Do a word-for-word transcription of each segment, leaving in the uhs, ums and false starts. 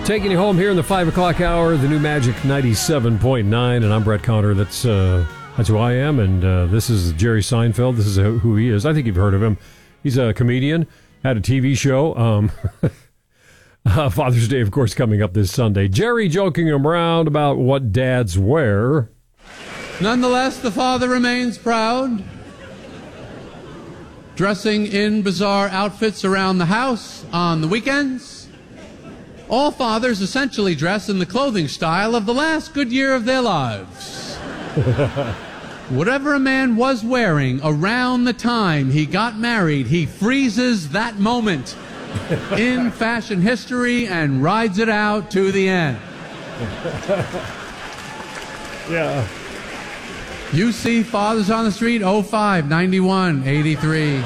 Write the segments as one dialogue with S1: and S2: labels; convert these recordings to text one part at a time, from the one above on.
S1: Taking you home here in the five o'clock hour, the new Magic ninety-seven point nine, and I'm Brett Conner. That's uh, that's who I am, and uh, this is Jerry Seinfeld. This is who he is. I think you've heard of him. He's a comedian, had a T V show. Um, uh, Father's Day, of course, coming up this Sunday. Jerry joking around about what dads wear.
S2: Nonetheless, the father remains proud, dressing in bizarre outfits around the house on the weekends. All fathers essentially dress in the clothing style of the last good year of their lives. Whatever a man was wearing around the time he got married, he freezes that moment in fashion history and rides it out to the end.
S1: Yeah.
S2: You see fathers on the street, oh five, ninety-one, eighty-three.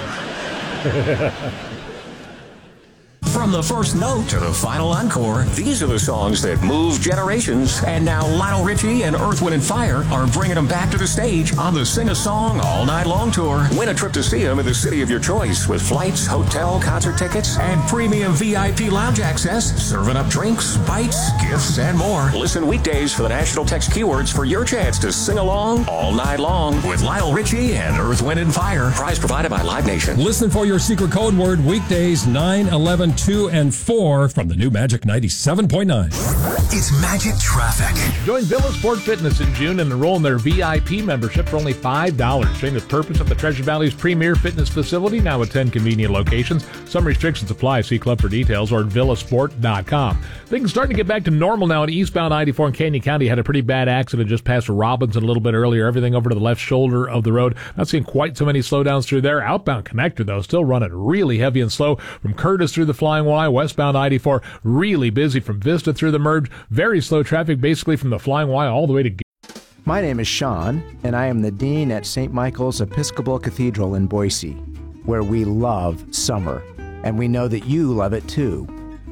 S3: From the first note to the final encore, these are the songs that move generations. And now Lionel Richie and Earth, Wind and Fire are bringing them back to the stage on the Sing a Song All Night Long tour. Win a trip to see them in the city of your choice with flights, hotel, concert tickets, and premium V I P lounge access, serving up drinks, bites, gifts, and more. Listen weekdays for the national text keywords for your chance to sing along all night long with Lionel Richie and Earth, Wind and Fire. Prize provided by Live Nation.
S4: Listen for your secret code word weekdays nine, eleven, two, and four from the new Magic ninety-seven point nine.
S3: It's Magic Traffic.
S5: Join Villa Sport Fitness in June and enroll in their V I P membership for only five dollars. Train with purpose at the Treasure Valley's premier fitness facility, now with ten convenient locations. Some restrictions apply. See club for details or at villa sport dot com. Things starting to get back to normal now at eastbound I eighty-four in Canyon County. Had a pretty bad accident just past Robinson a little bit earlier. Everything over to the left shoulder of the road. Not seeing quite so many slowdowns through there. Outbound connector, though, still running really heavy and slow from Curtis through the Flying Y. Westbound I eighty-four, really busy from Vista through the merge. Very slow traffic, basically from the Flying Y all the way to...
S6: My name is Sean, and I am the Dean at Saint Michael's Episcopal Cathedral in Boise, where we love summer, and we know that you love it too.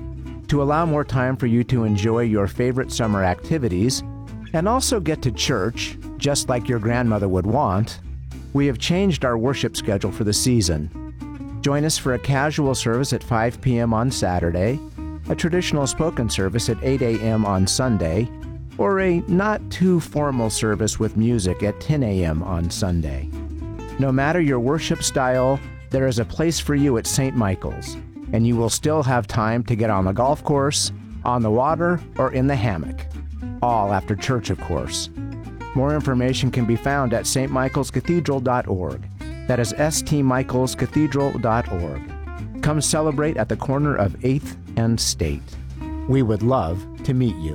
S6: To allow more time for you to enjoy your favorite summer activities, and also get to church, just like your grandmother would want, we have changed our worship schedule for the season. Join us for a casual service at five p.m. on Saturday, a traditional spoken service at eight a.m. on Sunday, or a not-too-formal service with music at ten a.m. on Sunday. No matter your worship style, there is a place for you at Saint Michael's, and you will still have time to get on the golf course, on the water, or in the hammock. All after church, of course. More information can be found at s t michaels cathedral dot org. That is s t michaels cathedral dot org. Come celebrate at the corner of eighth and State. We would love to meet you.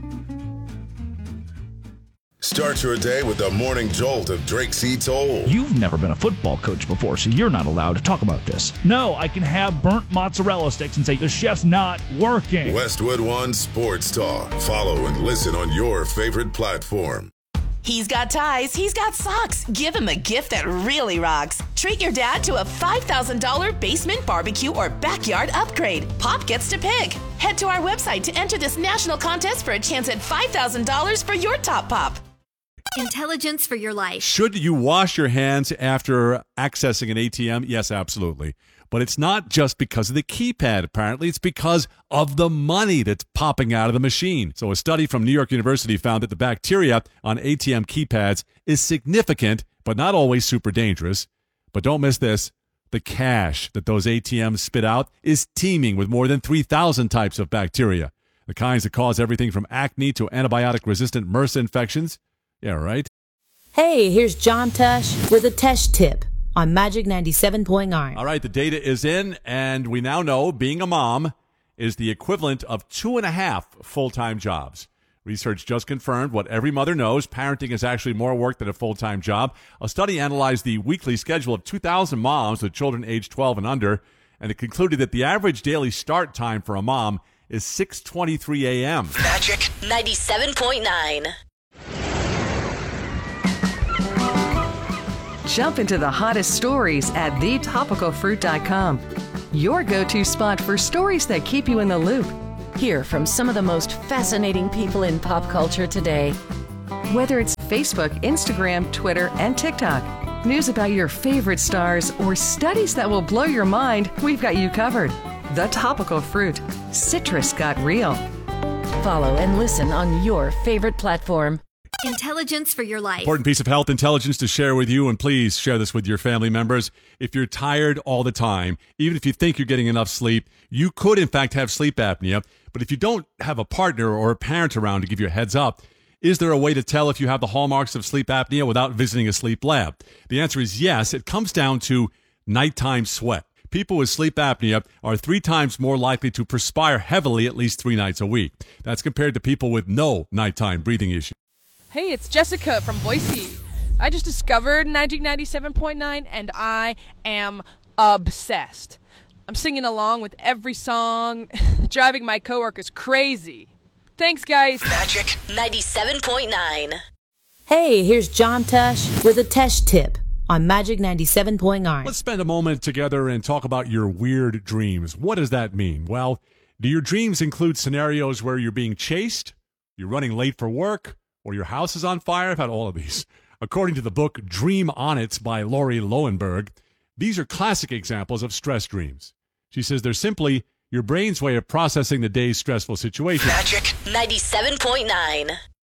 S7: Start your day with the morning jolt of Drake C. Toll.
S8: You've never been a football coach before, so you're not allowed to talk about this. No, I can have burnt mozzarella sticks and say, the chef's not working.
S7: Westwood One Sports Talk. Follow and listen on your favorite platform.
S9: He's got ties, he's got socks. Give him a gift that really rocks. Treat your dad to a five thousand dollars basement barbecue or backyard upgrade. Pop gets to pick. Head to our website to enter this national contest for a chance at five thousand dollars for your top pop.
S10: Intelligence for your life.
S11: Should you wash your hands after accessing an A T M? Yes, absolutely. But it's not just because of the keypad, apparently. It's because of the money that's popping out of the machine. So a study from New York University found that the bacteria on A T M keypads is significant, but not always super dangerous. But don't miss this. The cash that those A T Ms spit out is teeming with more than three thousand types of bacteria. The kinds that cause everything from acne to antibiotic-resistant MRSA infections. Yeah, right?
S12: Hey, here's John Tesh with a Tesh tip on Magic ninety-seven point nine.
S11: All right, the data is in, and we now know being a mom is the equivalent of two and a half full-time jobs. Research just confirmed what every mother knows. Parenting is actually more work than a full-time job. A study analyzed the weekly schedule of two thousand moms with children aged twelve and under, and it concluded that the average daily start time for a mom is six twenty-three a.m.
S9: Magic ninety-seven point nine.
S13: Jump into the hottest stories at the topical fruit dot com. Your go-to spot for stories that keep you in the loop.
S14: Hear from some of the most fascinating people in pop culture today.
S13: Whether it's Facebook, Instagram, Twitter, and TikTok, news about your favorite stars, or studies that will blow your mind, we've got you covered. The Topical Fruit. Citrus got real.
S14: Follow and listen on your favorite platform.
S10: Intelligence for your life.
S11: Important piece of health intelligence to share with you, and please share this with your family members. If you're tired all the time, even if you think you're getting enough sleep, you could in fact have sleep apnea. But if you don't have a partner or a parent around to give you a heads up, is there a way to tell if you have the hallmarks of sleep apnea without visiting a sleep lab? The answer is yes. It comes down to nighttime sweat. People with sleep apnea are three times more likely to perspire heavily at least three nights a week. That's compared to people with no nighttime breathing issues.
S15: Hey, it's Jessica from Boise. I just discovered Magic ninety-seven point nine, and I am obsessed. I'm singing along with every song, driving my coworkers crazy. Thanks, guys.
S16: Magic ninety-seven point nine.
S12: Hey, here's John Tesh with a Tesh tip on Magic ninety-seven point nine.
S11: Let's spend a moment together and talk about your weird dreams. What does that mean? Well, do your dreams include scenarios where you're being chased, you're running late for work, or your house is on fire? I've had all of these. According to the book Dream On It by Lori Lowenberg, these are classic examples of stress dreams. She says they're simply your brain's way of processing the day's stressful situation.
S16: Magic ninety-seven point nine.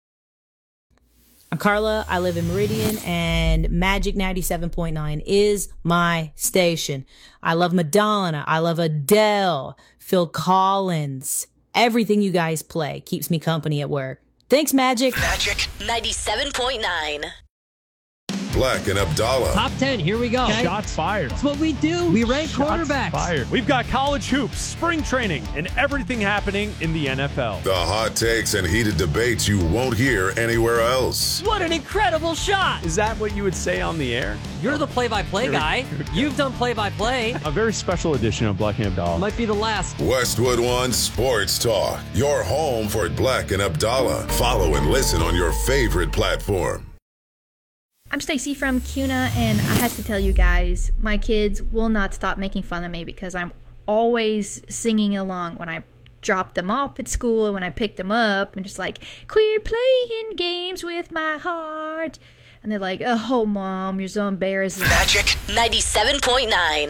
S12: I'm Carla. I live in Meridian, and Magic ninety-seven point nine is my station. I love Madonna. I love Adele, Phil Collins. Everything you guys play keeps me company at work. Thanks, Magic.
S16: Magic ninety-seven point nine.
S7: Black and Abdallah.
S17: Top ten, here we go.
S18: Okay. Shots fired.
S17: That's what we do. We rank
S18: Shots
S17: quarterbacks.
S18: Fired. We've got college hoops, spring training, and everything happening in the N F L.
S7: The hot takes and heated debates you won't hear anywhere else.
S17: What an incredible shot.
S18: Is that what you would say on the air?
S17: You're the play-by-play guy. You've done play-by-play.
S18: A very special edition of Black and Abdallah.
S17: Might be the last.
S7: Westwood One Sports Talk. Your home for Black and Abdallah. Follow and listen on your favorite platform.
S19: I'm Stacy from CUNA, and I have to tell you guys, my kids will not stop making fun of me because I'm always singing along when I drop them off at school and when I pick them up, and just like, quit playing games with my heart. And they're like, oh, Mom, you're so embarrassing.
S16: Magic ninety-seven point nine.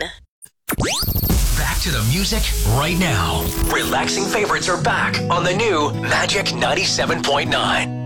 S3: Back to the music right now. Relaxing favorites are back on the new Magic ninety-seven point nine.